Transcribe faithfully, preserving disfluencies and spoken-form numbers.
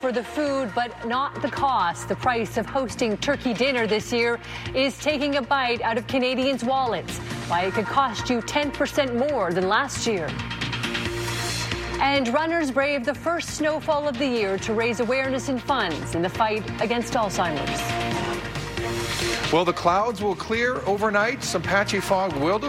for the food, but not the cost. The price of hosting turkey dinner this year is taking a bite out of Canadians' wallets. Why it could cost you ten percent more than last year. And runners brave the first snowfall of the year to raise awareness and funds in the fight against Alzheimer's. Well, the clouds will clear overnight. Some patchy fog will